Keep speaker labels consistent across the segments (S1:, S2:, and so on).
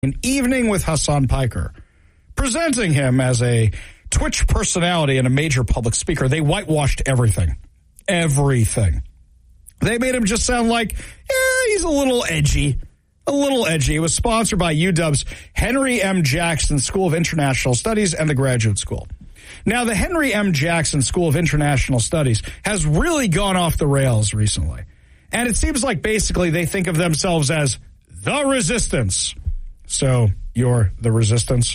S1: An Evening with Hassan Piker, presenting him as a Twitch personality and a major public speaker. They whitewashed everything. Everything. They made him just sound like, he's a little edgy. A little edgy. It was sponsored by UW's Henry M. Jackson School of International Studies and the Graduate School. Now, the Henry M. Jackson School of International Studies has really gone off the rails recently. And it seems like basically they think of themselves as the resistance. So you're the resistance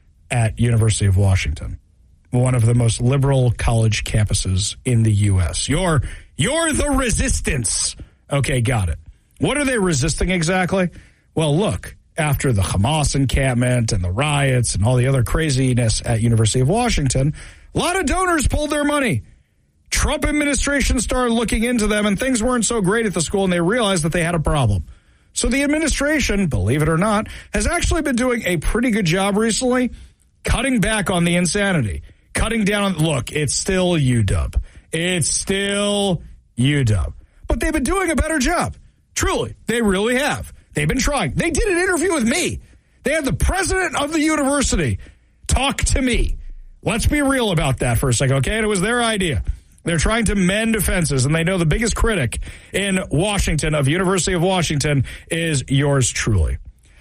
S1: at University of Washington, one of the most liberal college campuses in the U.S. You're the resistance. Okay, got it. What are they resisting exactly? Well, look, after the Hamas encampment and the riots and all the other craziness at University of Washington, a lot of donors pulled their money. Trump administration started looking into them, and things weren't so great at the school, and they realized that they had a problem. So the administration, believe it or not, has actually been doing a pretty good job recently cutting back on the insanity, cutting down on, look, it's still UW. It's still UW. But they've been doing a better job. Truly, they really have. They've been trying. They did an interview with me. They had the president of the university talk to me. Let's be real about that for a second, okay? And it was their idea. They're trying to mend fences, and they know the biggest critic in Washington of University of Washington is yours truly.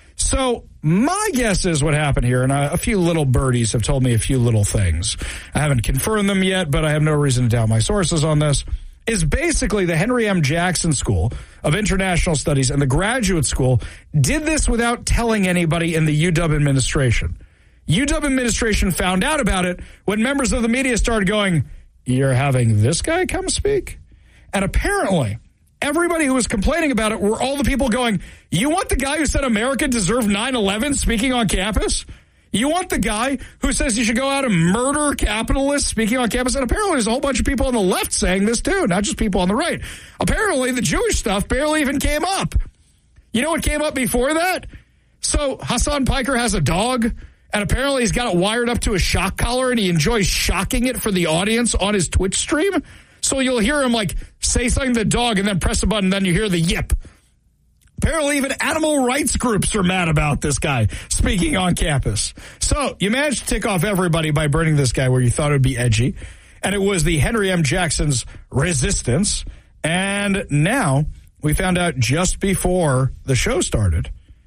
S1: So my guess is what happened here, and a few little birdies have told me a few little things. I haven't confirmed them yet, but I have no reason to doubt my sources on this, is basically the Henry M. Jackson School of International Studies and the Graduate School did this without telling anybody in the UW administration. UW administration found out about it when members of the media started going, you're having this guy come speak? And apparently, everybody who was complaining about it were all the people going, you want the guy who said America deserved 9/11 speaking on campus? You want the guy who says you should go out and murder capitalists speaking on campus? And apparently there's a whole bunch of people on the left saying this too, not just people on the right. Apparently the Jewish stuff barely even came up. You know what came up before that? So Hassan Piker has a dog, and apparently he's got it wired up to a shock collar, and he enjoys shocking it for the audience on his Twitch stream. So you'll hear him, like, say something to the dog and then press a button, and then you hear the yip. Apparently even animal rights groups are mad about this guy speaking on campus. So you managed to tick off everybody by burning this guy where you thought it would be edgy. And it was the Henry M. Jackson's resistance. And now we found out just before the show started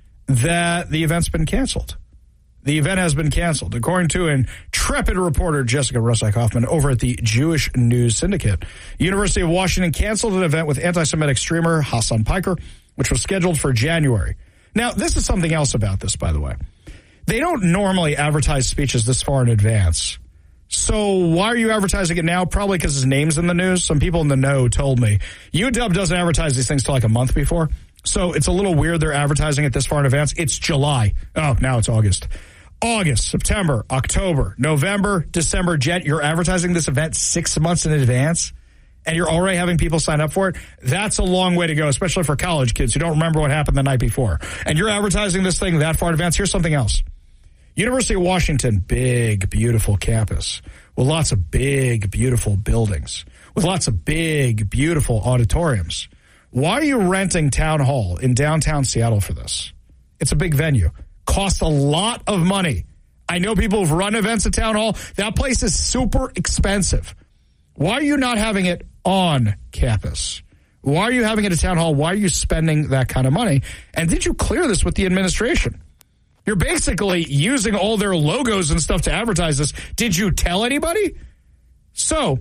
S1: that the event's been canceled. The event has been canceled, according to intrepid reporter Jessica Rusak-Hoffman over at the Jewish News Syndicate. University of Washington canceled an event with anti-Semitic streamer Hassan Piker, which was scheduled for January. Now, this is something else about this, by the way. They don't normally advertise speeches this far in advance. So why are you advertising it now? Probably because his name's in the news. Some people in the know told me. UW doesn't advertise these things till like a month before. So it's a little weird they're advertising it this far in advance. It's July. Oh, now it's August. August, September, October, November, December, you're advertising this event 6 months in advance, and you're already having people sign up for it? That's a long way to go, especially for college kids who don't remember what happened the night before. And you're advertising this thing that far in advance. Here's something else. University of Washington, big, beautiful campus with lots of big, beautiful buildings, with lots of big, beautiful auditoriums. Why are you renting Town Hall in downtown Seattle for this? It's a big venue. Costs a lot of money. I know people who've run events at Town Hall. That place is super expensive. Why are you not having it on campus? Why are you having it at Town Hall? Why are you spending that kind of money? And did you clear this with the administration? You're basically using all their logos and stuff to advertise this. Did you tell anybody? So,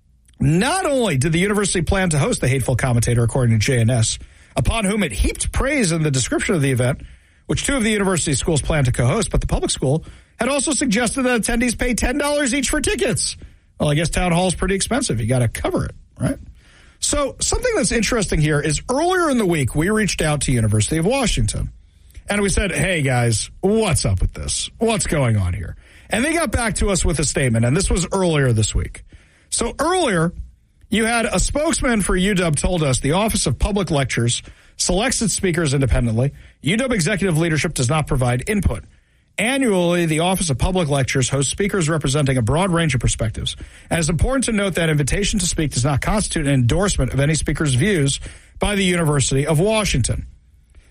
S1: not only did the university plan to host the hateful commentator, according to JNS, upon whom it heaped praise in the description of the event, which two of the university schools plan to co-host, but the public school had also suggested that attendees pay $10 each for tickets. Well, I guess Town Hall is pretty expensive. You got to cover it, right? So something that's interesting here is earlier in the week, we reached out to University of Washington, and we said, hey, guys, what's up with this? What's going on here? And they got back to us with a statement, and this was earlier this week. So earlier, you had a spokesman for UW told us the Office of Public Lectures selects its speakers independently. UW executive leadership does not provide input. Annually, the Office of Public Lectures hosts speakers representing a broad range of perspectives. And it's important to note that invitation to speak does not constitute an endorsement of any speaker's views by the University of Washington.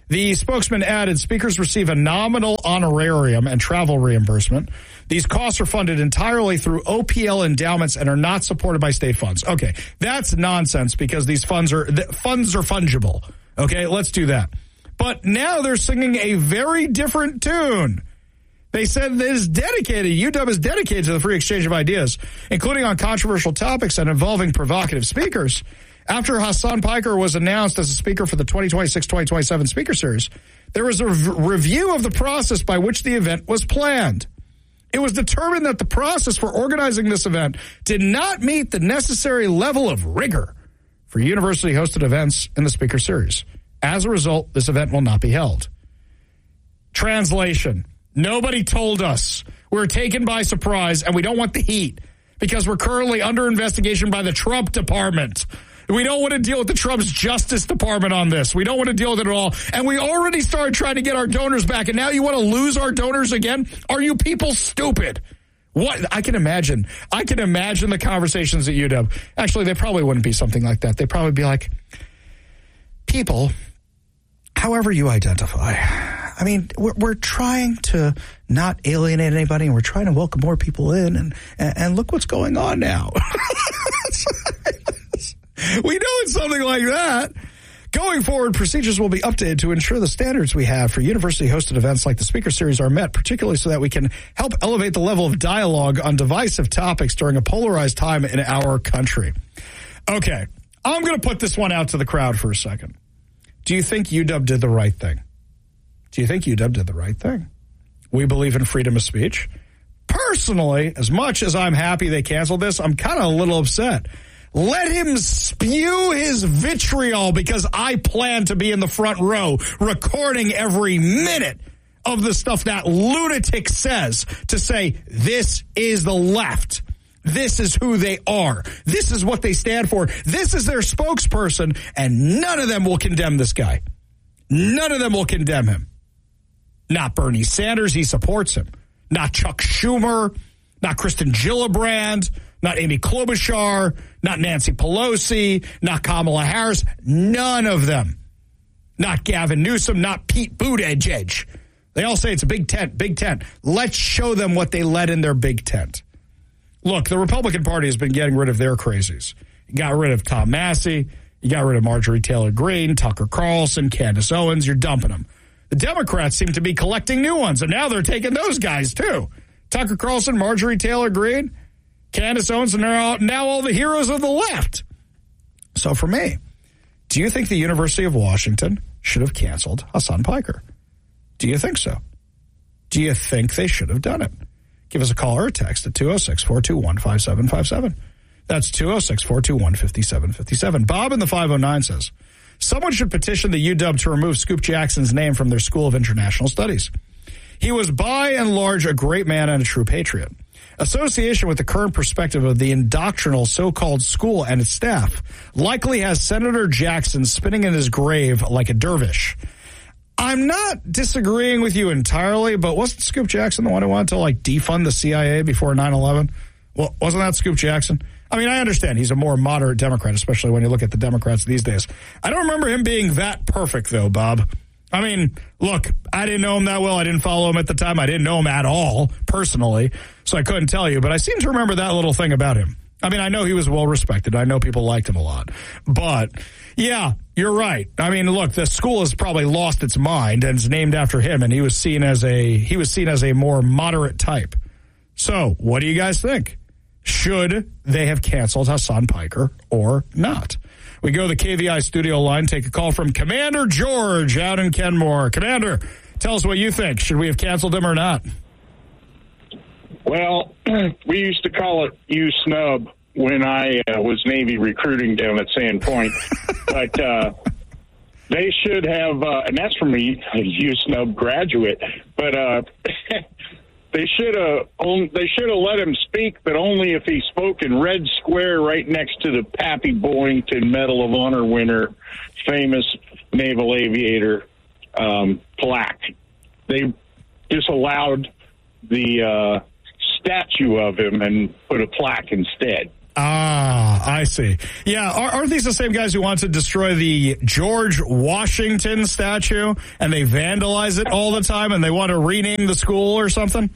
S1: The spokesman added, speakers receive a nominal honorarium and travel reimbursement. These costs are funded entirely through OPL endowments and are not supported by state funds. Okay, that's nonsense because these funds are fungible. Okay, let's do that. But now they're singing a very different tune. They said that UW is dedicated to the free exchange of ideas, including on controversial topics and involving provocative speakers. After Hassan Piker was announced as a speaker for the 2026-2027 Speaker Series, there was a review of the process by which the event was planned. It was determined that the process for organizing this event did not meet the necessary level of rigor for university-hosted events in the Speaker Series. As a result, this event will not be held. Translation. Nobody told us. We were taken by surprise, and we don't want the heat because we're currently under investigation by the Trump department. We don't want to deal with the Trump's Justice Department on this. We don't want to deal with it at all. And we already started trying to get our donors back, and now you want to lose our donors again? Are you people stupid? What? I can imagine the conversations at UW. Actually, they probably wouldn't be something like that. They'd probably be like, people, however you identify. I mean, we're trying to not alienate anybody, and we're trying to welcome more people in, and look what's going on now. We know it's something like that. Going forward, procedures will be updated to ensure the standards we have for university-hosted events like the Speaker Series are met, particularly so that we can help elevate the level of dialogue on divisive topics during a polarized time in our country. Okay, I'm going to put this one out to the crowd for a second. Do you think UW did the right thing? Do you think UW did the right thing? We believe in freedom of speech. Personally, as much as I'm happy they canceled this, I'm kind of a little upset. Let him spew his vitriol because I plan to be in the front row recording every minute of the stuff that lunatic says to say, this is the left. This is who they are. This is what they stand for. This is their spokesperson, and none of them will condemn this guy. None of them will condemn him. Not Bernie Sanders, he supports him. Not Chuck Schumer, not Kristen Gillibrand, not Amy Klobuchar, not Nancy Pelosi, not Kamala Harris, none of them. Not Gavin Newsom, not Pete Buttigieg. They all say it's a big tent, big tent. Let's show them what they let in their big tent. Look, the Republican Party has been getting rid of their crazies. You got rid of Tom Massey, you got rid of Marjorie Taylor Greene, Tucker Carlson, Candace Owens, you're dumping them. The Democrats seem to be collecting new ones, and now they're taking those guys too. Tucker Carlson, Marjorie Taylor Greene, Candace Owens, and now all the heroes of the left. So for me, do you think the University of Washington should have canceled Hassan Piker? Do you think so? Do you think they should have done it? Give us a call or a text at 206-421-5757. That's 206-421-5757. Bob in the 509 says, someone should petition the UW to remove Scoop Jackson's name from their School of International Studies. He was by and large a great man and a true patriot. Association with the current perspective of the indoctrinal so-called school and its staff likely has Senator Jackson spinning in his grave like a dervish. I'm not disagreeing with you entirely, but wasn't Scoop Jackson the one who wanted to defund the CIA before 9/11? Well, wasn't that Scoop Jackson? I mean, I understand he's a more moderate Democrat, especially when you look at the Democrats these days. I don't remember him being that perfect, though, Bob. I mean, look, I didn't know him that well. I didn't follow him at the time. I didn't know him at all, personally, so I couldn't tell you. But I seem to remember that little thing about him. I mean, I know he was well-respected. I know people liked him a lot. But, yeah, you're right. I mean, look, the school has probably lost its mind, and it's named after him, and he was seen as a more moderate type. So, what do you guys think? Should they have canceled Hassan Piker or not? We go to the KVI studio line, take a call from Commander George out in Kenmore. Commander, tell us what you think. Should we have canceled him or not?
S2: Well, we used to call it U-Snub when I was Navy recruiting down at Sand Point. But they should have, and that's from a U-Snub graduate, but they should have let him speak, but only if he spoke in red square right next to the Pappy Boyington Medal of Honor winner, famous naval aviator plaque. They disallowed the statue of him and put a plaque instead.
S1: I see. Yeah, aren't these the same guys who want to destroy the George Washington statue, and they vandalize it all the time, and they want to rename the school or something?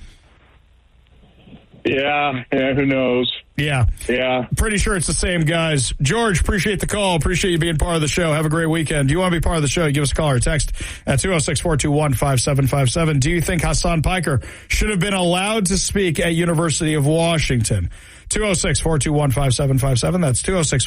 S2: Yeah, who knows?
S1: Yeah.
S2: Yeah.
S1: Pretty sure it's the same guys. George, appreciate the call. Appreciate you being part of the show. Have a great weekend. Do you want to be part of the show? Give us a call or text at 206-421-5757. Do you think Hassan Piker should have been allowed to speak at University of Washington? 206-421-5757. That's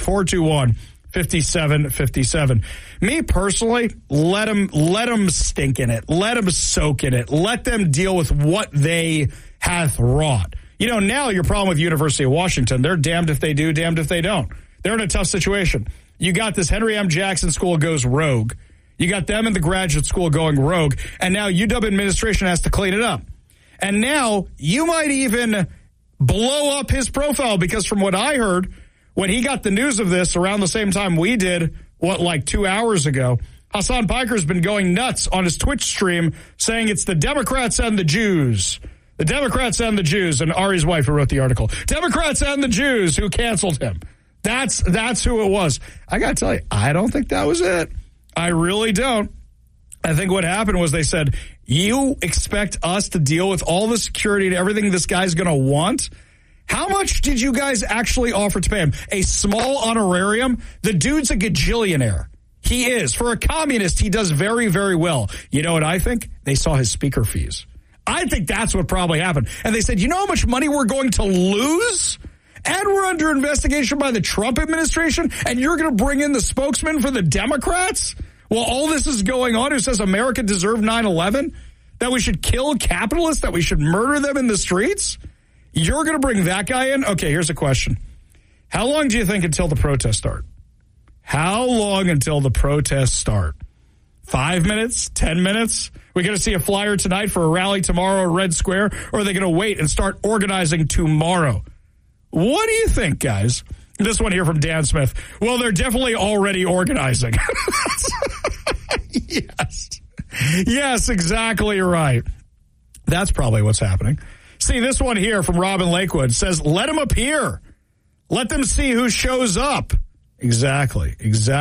S1: 206-421-5757. Me personally, let them stink in it. Let them soak in it. Let them deal with what they hath wrought. You know, now your problem with University of Washington, they're damned if they do, damned if they don't. They're in a tough situation. You got this Henry M. Jackson School goes rogue. You got them in the graduate school going rogue. And now UW administration has to clean it up. And now you might even blow up his profile, because from what I heard, when he got the news of this around the same time we did, like 2 hours ago, Hassan Piker's been going nuts on his Twitch stream saying it's the Democrats and the Jews. The Democrats and the Jews, and Ari's wife who wrote the article. Democrats and the Jews who canceled him. That's who it was. I got to tell you, I don't think that was it. I really don't. I think what happened was they said, you expect us to deal with all the security and everything this guy's going to want? How much did you guys actually offer to pay him? A small honorarium? The dude's a gajillionaire. He is. For a communist, he does very, very well. You know what I think? They saw his speaker fees. I think that's what probably happened. And they said, you know how much money we're going to lose? And we're under investigation by the Trump administration? And you're going to bring in the spokesman for the Democrats? Well, all this is going on, who says America deserved 9/11? That we should kill capitalists? That we should murder them in the streets? You're going to bring that guy in? Okay, here's a question. How long do you think until the protests start? How long until the protests start? 5 minutes? 10 minutes? We going to see a flyer tonight for a rally tomorrow at Red Square? Or are they going to wait and start organizing tomorrow? What do you think, guys? This one here from Dan Smith. Well, they're definitely already organizing. Yes, exactly right. That's probably what's happening. See, this one here from Robin Lakewood says, let them appear. Let them see who shows up. Exactly.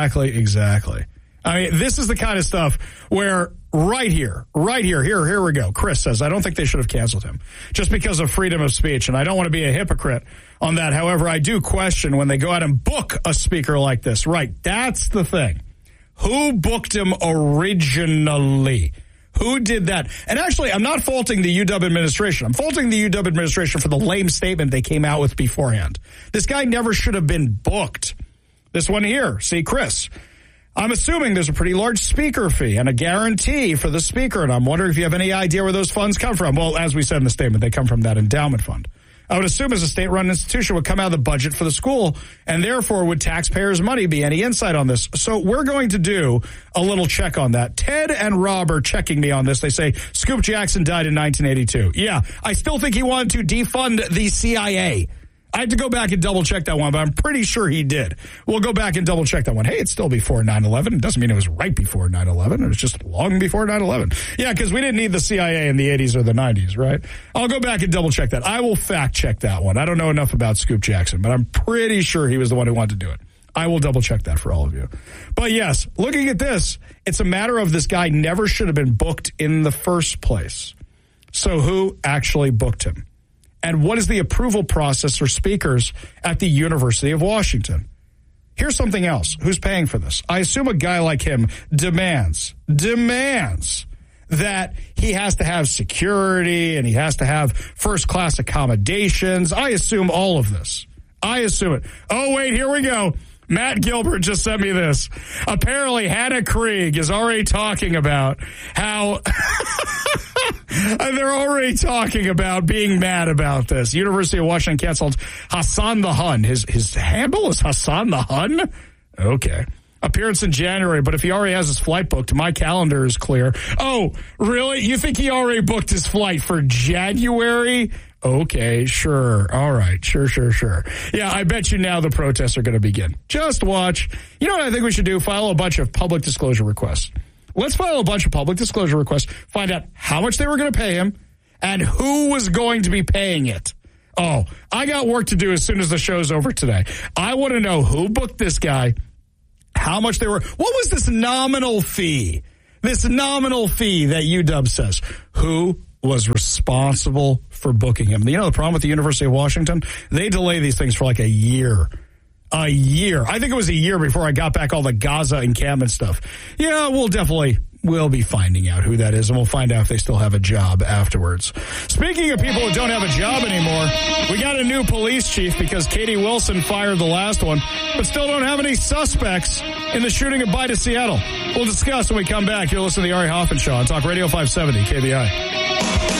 S1: I mean, this is the kind of stuff where right here, here we go. Chris says, I don't think they should have canceled him just because of freedom of speech. And I don't want to be a hypocrite on that. However, I do question when they go out and book a speaker like this. Right. That's the thing. Who booked him originally? Who did that? And actually, I'm not faulting the UW administration. I'm faulting the UW administration for the lame statement they came out with beforehand. This guy never should have been booked. This one here. See, Chris. I'm assuming there's a pretty large speaker fee and a guarantee for the speaker, and I'm wondering if you have any idea where those funds come from. Well, as we said in the statement, they come from that endowment fund. I would assume as a state-run institution would come out of the budget for the school, and therefore would taxpayers' money be any insight on this? So we're going to do a little check on that. Ted and Rob are checking me on this. They say Scoop Jackson died in 1982. Yeah, I still think he wanted to defund the CIA. I had to go back and double-check that one, but I'm pretty sure he did. We'll go back and double-check that one. Hey, it's still before 9/11. It doesn't mean it was right before 9/11. It was just long before 9/11. Yeah, because we didn't need the CIA in the 80s or the 90s, right? I'll go back and double-check that. I will fact-check that one. I don't know enough about Scoop Jackson, but I'm pretty sure he was the one who wanted to do it. I will double-check that for all of you. But yes, looking at this, it's a matter of this guy never should have been booked in the first place. So who actually booked him? And what is the approval process for speakers at the University of Washington? Here's something else. Who's paying for this? I assume a guy like him demands that he has to have security and he has to have first-class accommodations. I assume all of this. I assume it. Oh, wait, here we go. Matt Gilbert just sent me this. Apparently, Hannah Krieg is already talking about how they're already talking about being mad about this. University of Washington canceled Hassan the Hun. His handle is Hassan the Hun? Okay. Appearance in January, but if he already has his flight booked, my calendar is clear. Oh, really? You think he already booked his flight for January? Okay, sure. All right. Sure. Yeah, I bet you now the protests are going to begin. Just watch. You know what I think we should do? File a bunch of public disclosure requests. Let's file a bunch of public disclosure requests, find out how much they were going to pay him and who was going to be paying it. Oh, I got work to do as soon as the show's over today. I want to know who booked this guy, how much they were. What was this nominal fee? This nominal fee that UW says. Who was responsible for booking him? You know the problem with the University of Washington? They delay these things for like a year. A year. I think it was a year before I got back all the Gaza encampment stuff. Yeah, we'll be finding out who that is, and we'll find out if they still have a job afterwards. Speaking of people who don't have a job anymore, we got a new police chief because Katie Wilson fired the last one, but still don't have any suspects in the shooting of Bite of Seattle. We'll discuss when we come back. You're listening to the Ari Hoffman Show on Talk Radio 570 KVI.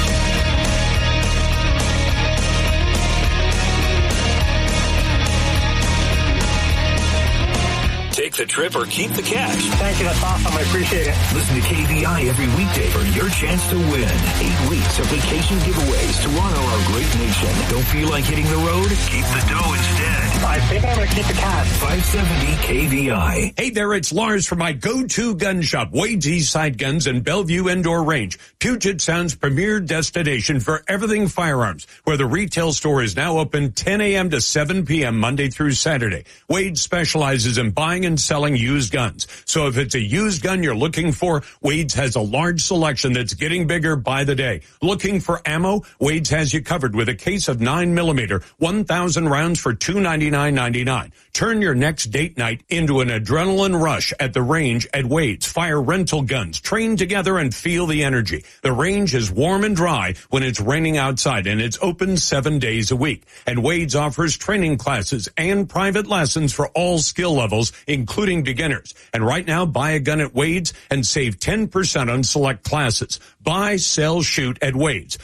S3: Take the trip or keep the cash.
S4: Thank you. That's awesome. I appreciate it.
S3: Listen to KVI every weekday for your chance to win 8 weeks of vacation giveaways to honor our great nation. Don't feel like hitting the road? Keep the dough instead.
S4: I think I'm going to keep the cash.
S3: 570 KVI.
S5: Hey there, it's Lars from my go-to gun shop, Wade's Eastside Guns and Bellevue Indoor Range, Puget Sound's premier destination for everything firearms, where the retail store is now open 10 a.m. to 7 p.m. Monday through Saturday. Wade specializes in buying and selling used guns. So if it's a used gun you're looking for, Wade's has a large selection that's getting bigger by the day. Looking for ammo? Wade's has you covered with a case of 9mm, 1,000 rounds for $299.99. Turn your next date night into an adrenaline rush at the range at Wade's. Fire rental guns, train together and feel the energy. The range is warm and dry when it's raining outside, and it's open 7 days a week. And Wade's offers training classes and private lessons for all skill levels, including beginners. And right now, buy a gun at Wade's and save 10% on select classes. Buy, sell, shoot at Wade's,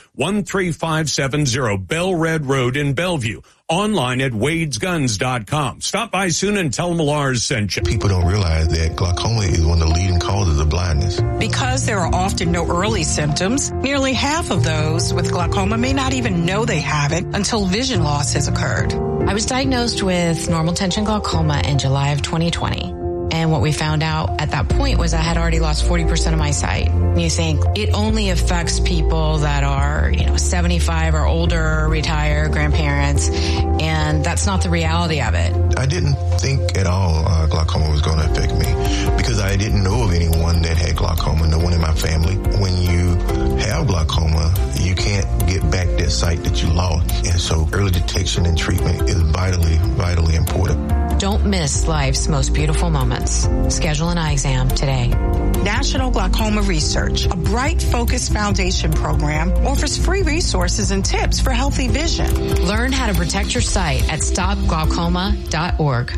S5: 13570 Bell Red Road in Bellevue. Online at wadesguns.com. Stop by soon and tell them Lars sent you.
S6: People don't realize that glaucoma is one of the leading causes of blindness.
S7: Because there are often no early symptoms, nearly half of those with glaucoma may not even know they have it until vision loss has occurred.
S8: I was diagnosed with normal tension glaucoma in July of 2020. And what we found out at that point was I had already lost 40% of my sight. And you think it only affects people that are, 75 or older, retired, grandparents, and that's not the reality of it.
S6: I didn't think at all glaucoma was going to affect me because I didn't know of anyone that had glaucoma, no one in my family. When you have glaucoma, you can't get back that sight that you lost. And so early detection and treatment is vitally, vitally important.
S8: Don't miss life's most beautiful moments. Schedule an eye exam today.
S7: National Glaucoma Research, a Bright Focus Foundation program, offers free resources and tips for healthy vision.
S8: Learn how to protect your sight at stopglaucoma.org.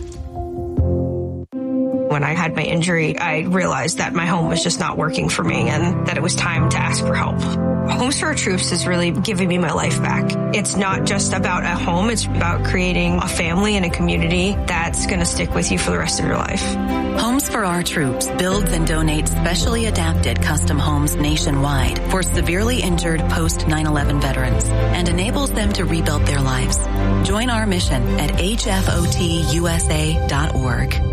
S9: When I had my injury, I realized that my home was just not working for me and that it was time to ask for help. Homes for Our Troops is really giving me my life back. It's not just about a home, it's about creating a family and a community that's going to stick with you for the rest of your life.
S10: Homes for Our Troops builds and donates specially adapted custom homes nationwide for severely injured post 9/11 veterans and enables them to rebuild their lives. Join our mission at hfotusa.org.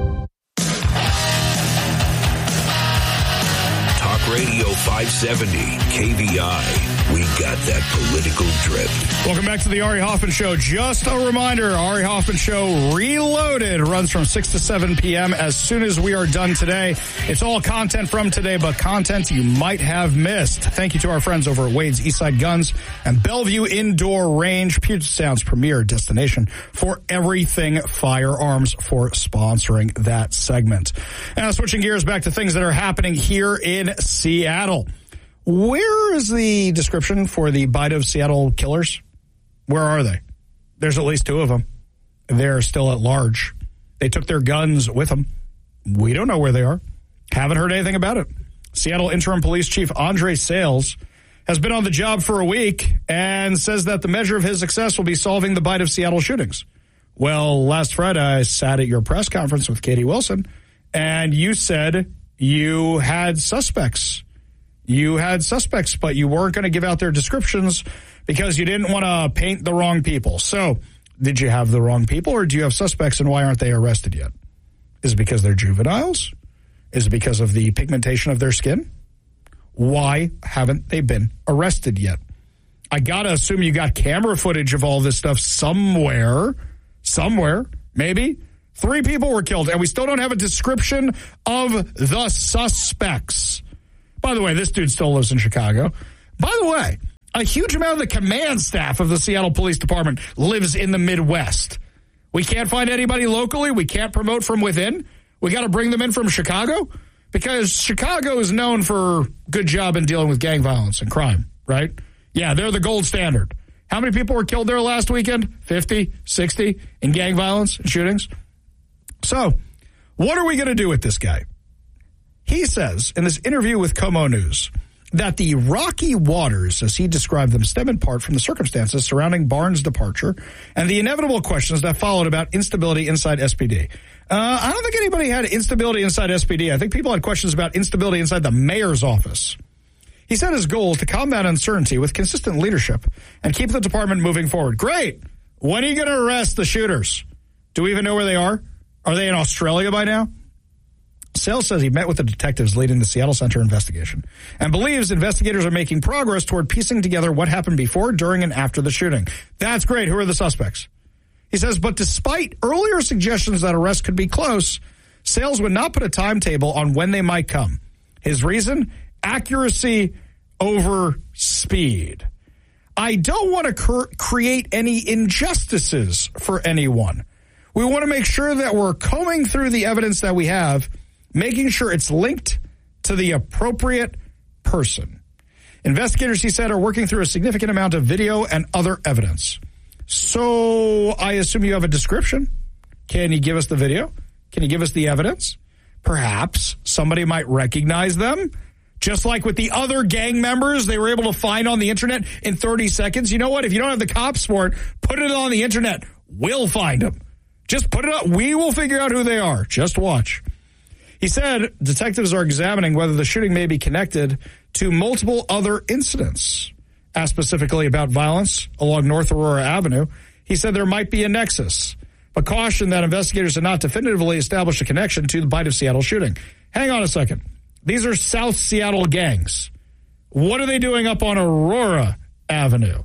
S3: Radio 570 KVI. We got that political drip.
S1: Welcome back to the Ari Hoffman Show. Just a reminder, Ari Hoffman Show Reloaded runs from 6 to 7 p.m. as soon as we are done today. It's all content from today, but content you might have missed. Thank you to our friends over at Wade's Eastside Guns and Bellevue Indoor Range, Puget Sound's premier destination for everything firearms, for sponsoring that segment. Now, switching gears back to things that are happening here in Seattle. Where is the description for the Bite of Seattle killers? Where are they? There's at least 2 of them. They're still at large. They took their guns with them. We don't know where they are. Haven't heard anything about it. Seattle Interim Police Chief Andre Sales has been on the job for a week and says that the measure of his success will be solving the Bite of Seattle shootings. Well, last Friday I sat at your press conference with Katie Wilson, and you said you had suspects. You had suspects, but you weren't going to give out their descriptions because you didn't want to paint the wrong people. So, did you have the wrong people, or do you have suspects, and why aren't they arrested yet? Is it because they're juveniles? Is it because of the pigmentation of their skin? Why haven't they been arrested yet? I got to assume you got camera footage of all this stuff somewhere, maybe. 3 people were killed, and we still don't have a description of the suspects. By the way, this dude still lives in Chicago. By the way, a huge amount of the command staff of the Seattle Police Department lives in the Midwest. We can't find anybody locally. We can't promote from within. We got to bring them in from Chicago because Chicago is known for good job in dealing with gang violence and crime, right? Yeah, they're the gold standard. How many people were killed there last weekend? 50, 60 in gang violence and shootings? So, what are we going to do with this guy? He says in this interview with Como News that the rocky waters, as he described them, stem in part from the circumstances surrounding Barnes' departure and the inevitable questions that followed about instability inside SPD. I don't think anybody had instability inside SPD. I think people had questions about instability inside the mayor's office. He said his goal is to combat uncertainty with consistent leadership and keep the department moving forward. Great. When are you going to arrest the shooters? Do we even know where they are? Are they in Australia by now? Sales says he met with the detectives leading the Seattle Center investigation and believes investigators are making progress toward piecing together what happened before, during, and after the shooting. That's great. Who are the suspects? He says, but despite earlier suggestions that arrests could be close, Sales would not put a timetable on when they might come. His reason? Accuracy over speed. I don't want to create any injustices for anyone. We want to make sure that we're combing through the evidence that we have, making sure it's linked to the appropriate person. Investigators, he said, are working through a significant amount of video and other evidence. So I assume you have a description. Can you give us the video? Can you give us the evidence? Perhaps somebody might recognize them. Just like with the other gang members they were able to find on the internet in 30 seconds. You know what? If you don't have the cops for it, put it on the internet. We'll find them. Just put it up. We will figure out who they are. Just watch. He said detectives are examining whether the shooting may be connected to multiple other incidents. Asked specifically about violence along North Aurora Avenue, he said there might be a nexus, but cautioned that investigators have not definitively established a connection to the Bite of Seattle shooting. Hang on a second. These are South Seattle gangs. What are they doing up on Aurora Avenue?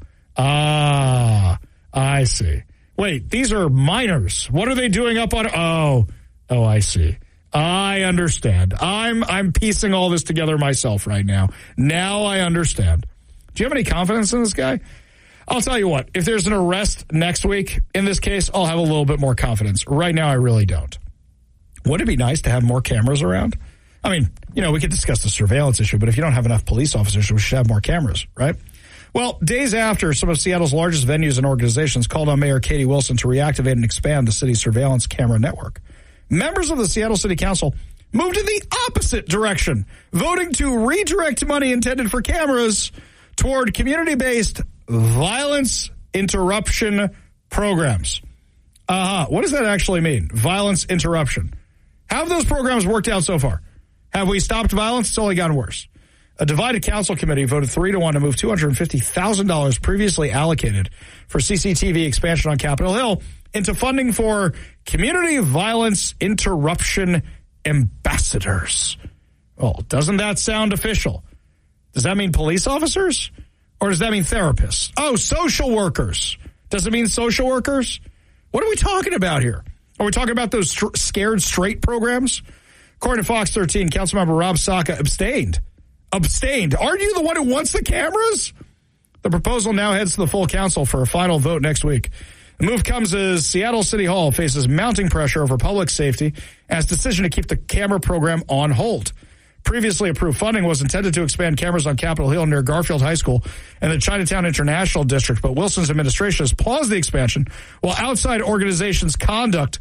S1: Ah, I see. Wait, these are minors. What are they doing up on? Oh, I see. I understand. I'm piecing all this together myself right now. Now I understand. Do you have any confidence in this guy? I'll tell you what. If there's an arrest next week in this case, I'll have a little bit more confidence. Right now, I really don't. Wouldn't it be nice to have more cameras around? I mean, we could discuss the surveillance issue, but if you don't have enough police officers, we should have more cameras, right? Well, days after, some of Seattle's largest venues and organizations called on Mayor Katie Wilson to reactivate and expand the city's surveillance camera network, members of the Seattle City Council moved in the opposite direction, voting to redirect money intended for cameras toward community-based violence interruption programs. What does that actually mean? Violence interruption. How have those programs worked out so far? Have we stopped violence? It's only gotten worse. A divided council committee voted 3-1 to move $250,000 previously allocated for CCTV expansion on Capitol Hill into funding for community violence interruption ambassadors. Well, doesn't that sound official? Does that mean police officers? Or does that mean therapists? Oh, social workers. Does it mean social workers? What are we talking about here? Are we talking about those Scared Straight programs? According to Fox 13, Councilmember Rob Saka abstained. Abstained. Aren't you the one who wants the cameras? The proposal now heads to the full council for a final vote next week. The move comes as Seattle City Hall faces mounting pressure over public safety and its decision to keep the camera program on hold. Previously approved funding was intended to expand cameras on Capitol Hill near Garfield High School and the Chinatown International District, but Wilson's administration has paused the expansion while outside organizations conduct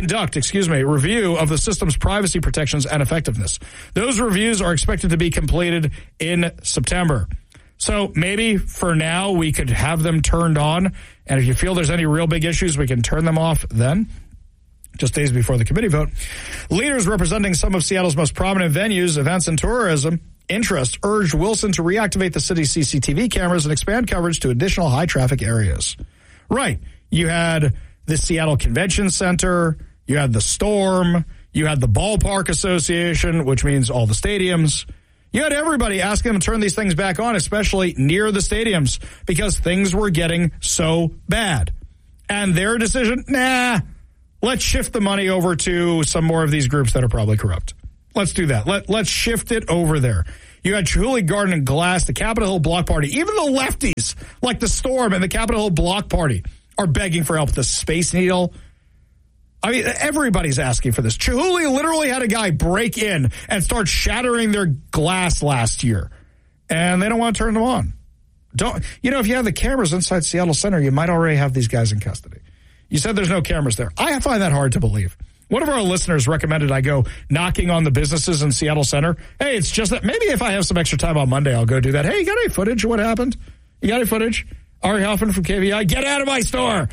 S1: review of the system's privacy protections and effectiveness. Those reviews are expected to be completed in September. So maybe for now we could have them turned on, and if you feel there's any real big issues, we can turn them off then. Just days before the committee vote, leaders representing some of Seattle's most prominent venues, events, and tourism interests urged Wilson to reactivate the city's CCTV cameras and expand coverage to additional high-traffic areas. Right. You had the Seattle Convention Center, you had the Storm, you had the Ballpark Association, which means all the stadiums, You had everybody asking them to turn these things back on, especially near the stadiums, because things were getting so bad. And their decision, let's shift the money over to some more of these groups that are probably corrupt. Let's do that. Let's shift it over there. You had Chihuly Garden and Glass, the Capitol Hill Block Party. Even the lefties, like the Storm and the Capitol Hill Block Party, are begging for help. The Space Needle. I mean, everybody's asking for this. Chihuly literally had a guy break in and start shattering their glass last year. And they don't want to turn them on. If you have the cameras inside Seattle Center, you might already have these guys in custody. You said there's no cameras there. I find that hard to believe. One of our listeners recommended I go knocking on the businesses in Seattle Center. Hey, it's just that maybe if I have some extra time on Monday, I'll go do that. Hey, you got any footage of what happened? You got any footage? Ari Hoffman from KVI, get out of my store.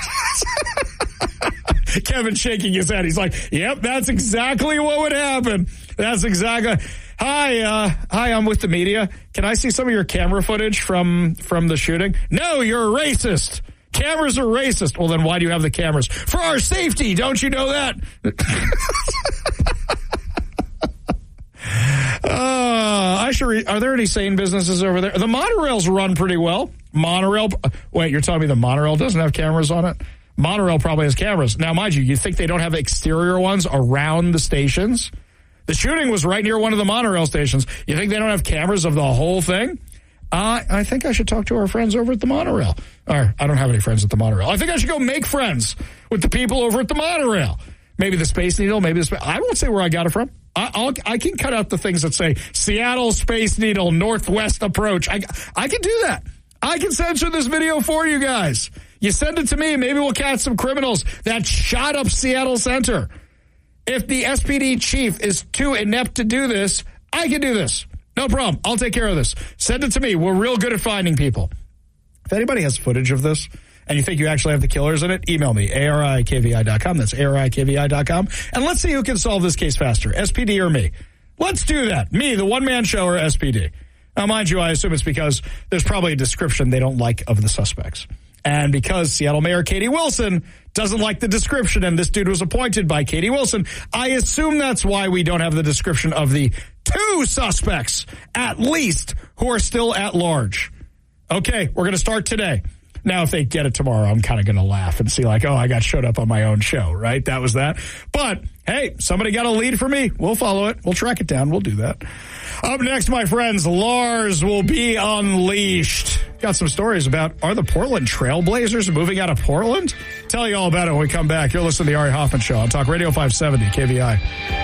S1: Kevin shaking his head. He's like, yep, that's exactly what would happen. That's exactly. Hi, I'm with the media. Can I see some of your camera footage from the shooting? No, you're a racist. Cameras are racist. Well, then why do you have the cameras? For our safety. Don't you know that? Are there any sane businesses over there? The monorails run pretty well. Wait, you're telling me the monorail doesn't have cameras on it? Monorail probably has cameras. Now, mind you think they don't have exterior ones around the stations? The shooting was right near one of the monorail stations. You think they don't have cameras of the whole thing? I think I should talk to our friends over at the monorail. Or, I don't have any friends at the monorail. I think I should go make friends with the people over at the monorail. Maybe the Space Needle, I won't say where I got it from. I can cut out the things that say Seattle Space Needle Northwest Approach. I can do that. I can censor this video for you guys. You send it to me, maybe we'll catch some criminals that shot up Seattle Center. If the SPD chief is too inept to do this, I can do this. No problem. I'll take care of this. Send it to me. We're real good at finding people. If anybody has footage of this and you think you actually have the killers in it, email me, ARI@KVI.com. That's ARI@KVI.com. And let's see who can solve this case faster, SPD or me. Let's do that. Me, the one-man show, or SPD. Now, mind you, I assume it's because there's probably a description they don't like of the suspects. And because Seattle Mayor Katie Wilson doesn't like the description, and this dude was appointed by Katie Wilson, I assume that's why we don't have the description of the 2 suspects, at least, who are still at large. Okay, we're going to start today. Now, if they get it tomorrow, I'm kind of going to laugh and see like, oh, I got showed up on my own show, right? That was that. But, hey, somebody got a lead for me. We'll follow it. We'll track it down. We'll do that. Up next, my friends, Lars will be unleashed. Got some stories about, are the Portland Trailblazers moving out of Portland? Tell you all about it when we come back. You're listening to the Ari Hoffman Show on Talk Radio 570 KVI.